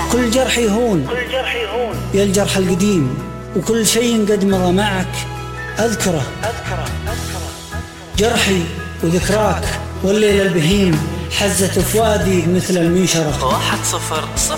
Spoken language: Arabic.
كل جرح يهون يا الجرح القديم، وكل شيء قد مضى معك أذكره. جرحي وذكراك والليل البهيم حزت فؤادي مثل المنشرة. 1006